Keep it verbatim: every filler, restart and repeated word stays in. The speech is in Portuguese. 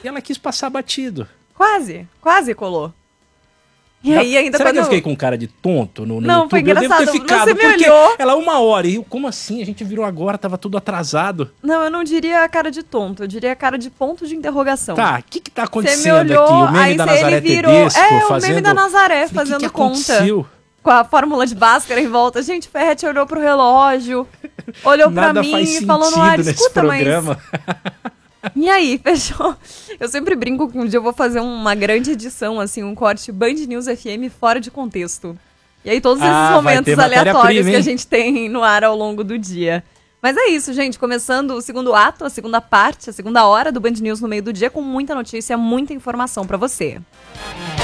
E ela quis passar batido. Quase, quase colou. E Já, aí ainda será quando... que eu fiquei com cara de tonto no, no Não, YouTube? foi engraçado. Eu devo ter ficado, você me porque olhou. ela uma hora. E eu, como assim? A gente virou agora, tava tudo atrasado. Não, eu não diria a cara de tonto, eu diria a cara de ponto de interrogação. Tá, o que que tá Você acontecendo me olhou, aqui? O meme aí da cê- Nazaré ele virou... Tedesco É, o fazendo... meme da Nazaré Falei, fazendo que que conta. aconteceu? Com a fórmula de Bhaskara em volta. Gente, o Ferretti olhou pro relógio, olhou pra Nada mim faz e sentido falou no ar, nesse escuta, mas... programa. E aí, fechou? Eu sempre brinco que um dia eu vou fazer uma grande edição, assim, um corte Band News F M fora de contexto. E aí todos esses Ah, vai momentos ter aleatórios matéria-prima, que a hein? gente tem no ar ao longo do dia. Mas é isso, gente. Começando o segundo ato, a segunda parte, a segunda hora do Band News no meio do dia, com muita notícia, muita informação pra você.